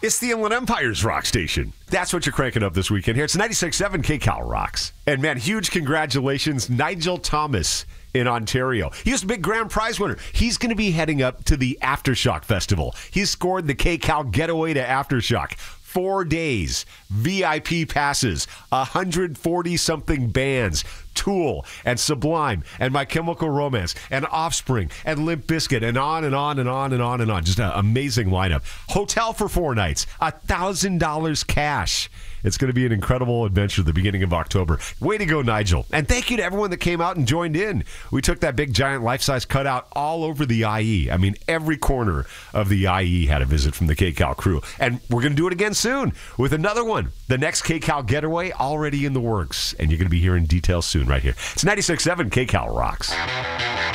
It's the Inland Empire's rock station. That's what you're cranking up this weekend here. It's 96.7 KCAL Rocks. And man, huge congratulations, Nigel Thomas in Ontario. He was a big grand prize winner. He's going to be heading up to the Aftershock Festival. He scored the KCAL Getaway to Aftershock. 4 days, VIP passes, 140-something bands, Tool and Sublime and My Chemical Romance and Offspring and Limp Bizkit and on and on and on and on and on. Just an amazing lineup. Hotel for 4 nights, $1,000 cash. It's going to be an incredible adventure at the beginning of October. Way to go, Nigel. And thank you to everyone that came out and joined in. We took that big, giant, life-size cutout all over the IE. I mean, every corner of the IE had a visit from the KCAL crew. And we're going to do it again soon with another one. The next KCAL Getaway already in the works. And you're going to be hearing details soon right here. It's 96.7 KCAL Rocks.